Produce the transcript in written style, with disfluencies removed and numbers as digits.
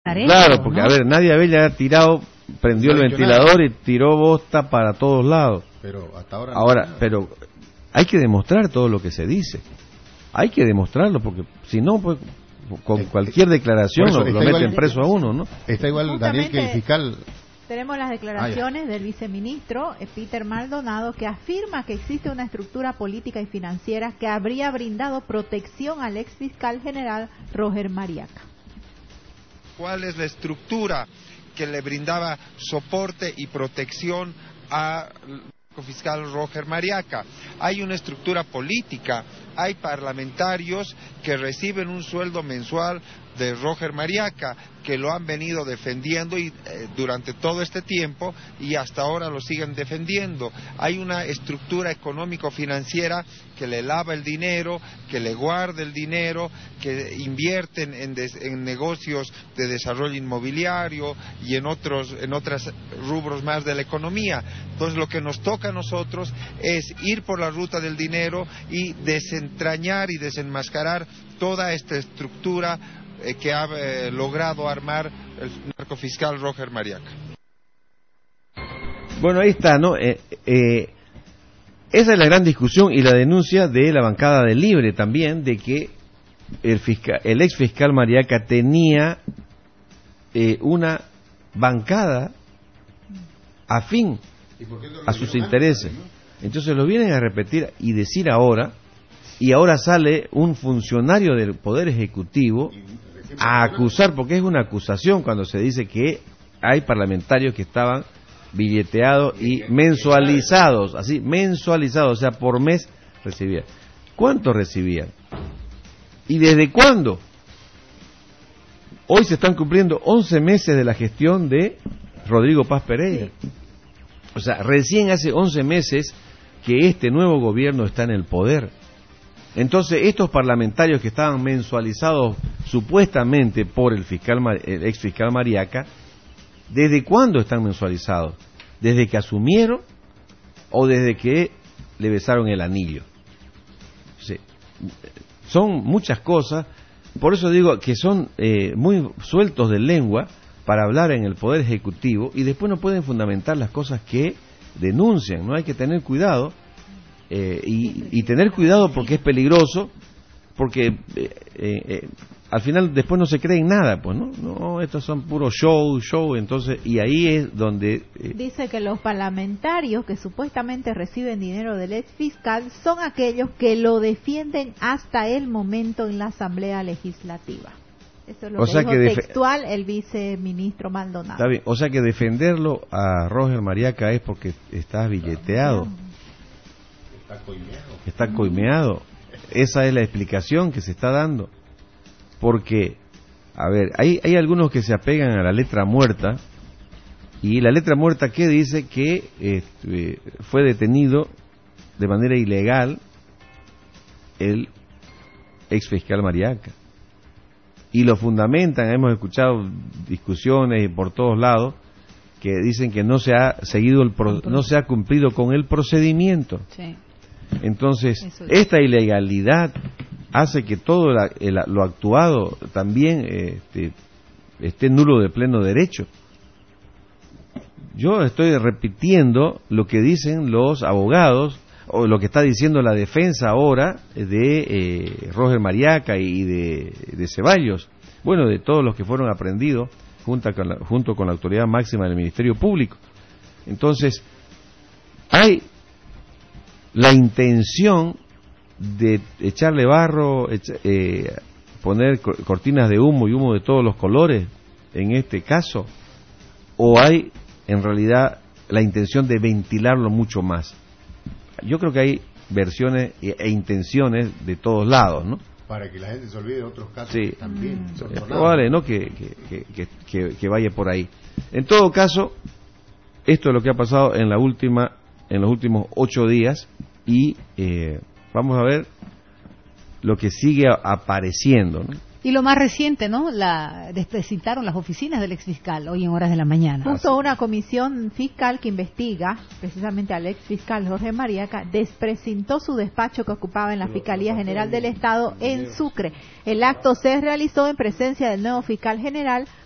Claro, porque ¿no? a ver, Nadia Bella ha tirado, prendió el ventilador y tiró bosta para todos lados. Pero hasta ahora... Ahora, pero hay que demostrar todo lo que se dice. Hay que demostrarlo, porque si no, pues con cualquier declaración lo meten preso a uno, ¿no? Está igual, Daniel, que el fiscal... Tenemos las declaraciones del viceministro Peter Maldonado, que afirma que existe una estructura política y financiera que habría brindado protección al ex fiscal general Roger Mariaca. ¿Cuál es la estructura que le brindaba soporte y protección al fiscal Roger Mariaca? Hay una estructura política, hay parlamentarios que reciben un sueldo mensual de Roger Mariaca, que lo han venido defendiendo y durante todo este tiempo y hasta ahora lo siguen defendiendo. Hay una estructura económico-financiera que le lava el dinero, que le guarda el dinero, que invierten en negocios de desarrollo inmobiliario y en otros rubros más de la economía. Entonces lo que nos toca a nosotros es ir por la ruta del dinero y desentrañar y desenmascarar toda esta estructura que ha logrado armar el narcofiscal Roger Mariaca. Bueno, ahí está, ¿no? Esa es la gran discusión y la denuncia de la bancada del Libre también, de que el ex fiscal Mariaca tenía una bancada afín a sus intereses. Entonces lo vienen a repetir y decir ahora, y ahora sale un funcionario del Poder Ejecutivo a acusar, porque es una acusación cuando se dice que hay parlamentarios que estaban billeteados y mensualizados, así, mensualizados, o sea, por mes recibían. ¿Cuánto recibían? ¿Y desde cuándo? Hoy se están cumpliendo 11 meses de la gestión de Rodrigo Paz Pereira. O sea, recién hace 11 meses que este nuevo gobierno está en el poder. Entonces, estos parlamentarios que estaban mensualizados supuestamente por el ex fiscal Mariaca, ¿desde cuándo están mensualizados? ¿Desde que asumieron o desde que le besaron el anillo? Sí. Son muchas cosas, por eso digo que son muy sueltos de lengua para hablar en el Poder Ejecutivo y después no pueden fundamentar las cosas que denuncian, ¿no? Hay que tener cuidado. Y tener cuidado porque es peligroso, porque al final después no se cree en nada, pues no, estos son puros show, entonces, y ahí es donde dice que los parlamentarios que supuestamente reciben dinero del ex fiscal son aquellos que lo defienden hasta el momento en la Asamblea Legislativa. Eso es lo que dijo textual el viceministro Maldonado. Está bien, o sea que defenderlo a Roger Mariaca es porque está billeteado. Está coimeado. Esa es la explicación que se está dando. Porque, a ver, hay algunos que se apegan a la letra muerta. Y la letra muerta que dice que fue detenido de manera ilegal el ex fiscal Mariaca. Y lo fundamentan, hemos escuchado discusiones por todos lados que dicen que no se ha seguido no se ha cumplido con el procedimiento. Sí. Entonces, esta ilegalidad hace que todo lo actuado también esté nulo de pleno derecho. Yo estoy repitiendo lo que dicen los abogados, o lo que está diciendo la defensa ahora de Roger Mariaca y de Ceballos, bueno, de todos los que fueron aprehendidos junto con la autoridad máxima del Ministerio Público. Entonces, hay la intención de echarle barro, poner cortinas de humo y humo de todos los colores en este caso, o hay en realidad la intención de ventilarlo mucho más. Yo creo que hay versiones e intenciones de todos lados, ¿no? Para que la gente se olvide de otros casos también. Es probable, ¿no? Que vaya por ahí. En todo caso, esto es lo que ha pasado en los últimos 8 días y vamos a ver lo que sigue apareciendo, ¿no? Y lo más reciente, ¿no? Desprecintaron las oficinas del exfiscal hoy en horas de la mañana. Junto a una comisión fiscal que investiga precisamente al exfiscal Jorge Mariaca, desprecintó su despacho que ocupaba en la Fiscalía General del Estado en Sucre. El acto se realizó en presencia del nuevo fiscal general